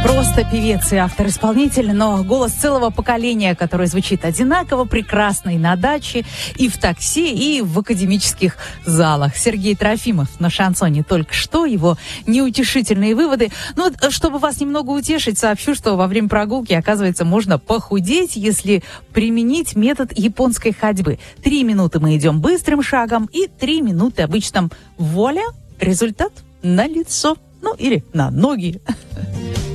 Просто певец и автор-исполнитель, но голос целого поколения, который звучит одинаково прекрасно и на даче, и в такси, и в академических залах. Сергей Трофимов на шансоне только что, его неутешительные выводы. Ну, чтобы вас немного утешить, сообщу, что во время прогулки, оказывается, можно похудеть, если применить метод японской ходьбы. 3 минуты мы идем быстрым шагом, и 3 минуты обычным. Вуаля, результат налицо. Ну, или на ноги.